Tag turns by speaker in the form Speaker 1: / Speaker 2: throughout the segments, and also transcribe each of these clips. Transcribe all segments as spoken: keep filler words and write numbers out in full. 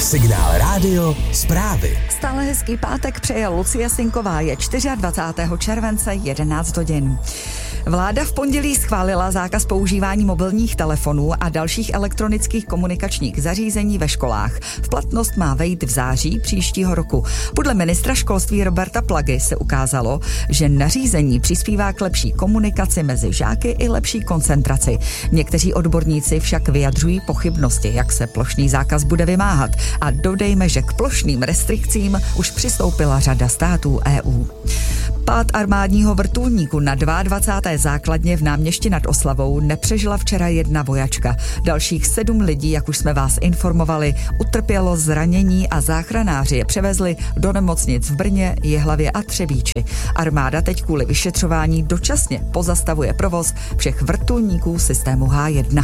Speaker 1: Signál rádio, zprávy.
Speaker 2: Stále hezký pátek přeje Lucie Sinková, je dvacátého čtvrtého července, jedenáct hodin. Vláda v pondělí schválila zákaz používání mobilních telefonů a dalších elektronických komunikačních zařízení ve školách. V platnost má vejít v září příštího roku. Podle ministra školství Roberta Plagy se ukázalo, že nařízení přispívá k lepší komunikaci mezi žáky i lepší koncentraci. Někteří odborníci však vyjadřují pochybnosti, jak se plošný zákaz bude vymáhat. A dodejme, že k plošným restrikcím už přistoupila řada států E U. Pád armádního vrtulníku na dvacáté druhé základně v Náměšti nad Oslavou nepřežila včera jedna vojačka. Dalších sedm lidí, jak už jsme vás informovali, utrpělo zranění a záchranáři je převezli do nemocnic v Brně, Jihlavě a Třebíči. Armáda teď kvůli vyšetřování dočasně pozastavuje provoz všech vrtulníků systému H jedna.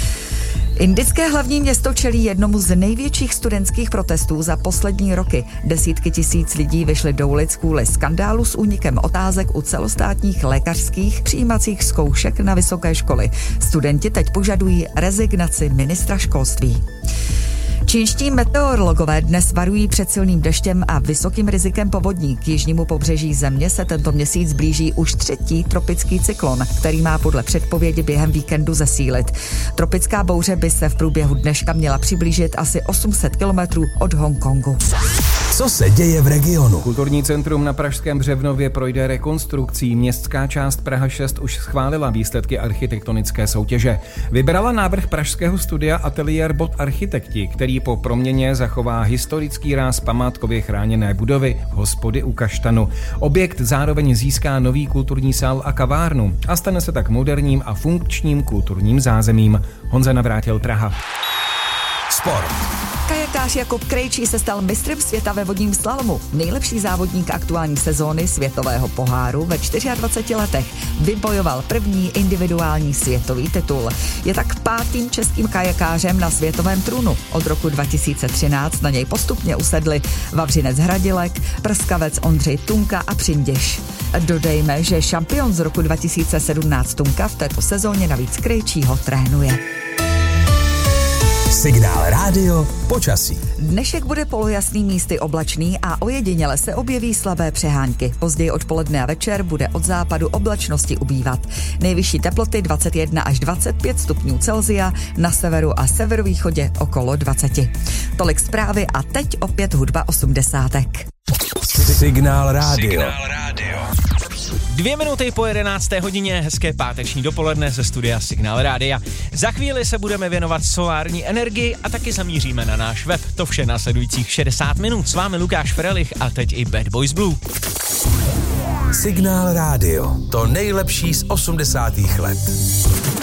Speaker 2: Indické hlavní město čelí jednomu z největších studentských protestů za poslední roky. Desítky tisíc lidí vyšly do ulic kvůli skandálu s únikem otázek u celostátních lékařských přijímacích zkoušek na vysoké školy. Studenti teď požadují rezignaci ministra školství. Čínští meteorologové dnes varují před silným deštěm a vysokým rizikem povodní. K jižnímu pobřeží země se tento měsíc blíží už třetí tropický cyklon, který má podle předpovědi během víkendu zesílit. Tropická bouře by se v průběhu dneška měla přiblížit asi osm set kilometrů od Hongkongu.
Speaker 1: Co se děje v regionu?
Speaker 3: Kulturní centrum na Pražském Břevnově projde rekonstrukcí. Městská část Praha šest už schválila výsledky architektonické soutěže. Vybrala návrh pražského studia Ateliér Bod Architekti, který po proměně zachová historický ráz památkově chráněné budovy Hospody u Kaštanu. Objekt zároveň získá nový kulturní sál a kavárnu a stane se tak moderním a funkčním kulturním zázemím. Honza Navrátil, Praha.
Speaker 1: Sport.
Speaker 2: Kajakář Jakub Krejčí se stal mistrem světa ve vodním slalomu. Nejlepší závodník aktuální sezóny světového poháru ve dvaceti čtyřech letech vybojoval první individuální světový titul. Je tak pátým českým kajakářem na světovém trůnu. Od roku dva tisíce třináct na něj postupně usedli Vavřinec Hradilek, Prskavec Ondřej Tunka a Přindiš. Dodejme, že šampion z roku dva tisíce sedmnáct Tunka v této sezóně navíc Krejčího trénuje.
Speaker 1: Signál rádio, počasí.
Speaker 2: Dnešek bude polojasný, místy oblačný a ojediněle se objeví slabé přehánky. Později odpoledne a večer bude od západu oblačnosti ubývat. Nejvyšší teploty dvacet jedna až dvacet pět stupňů Celsia, na severu a severovýchodě okolo dvacet. Tolik zprávy a teď opět hudba osmdesátek.
Speaker 1: Signál rádio.
Speaker 4: Signál rádio. Dvě minuty po jedenácté hodině, hezké páteční dopoledne ze studia Signál rádia. Za chvíli se budeme věnovat solární energii a taky zamíříme na náš web. To vše následujících šedesát minut. S vámi Lukáš Frelich a teď i Bad Boys Blue.
Speaker 1: Signál rádio, to nejlepší z osmdesátých let.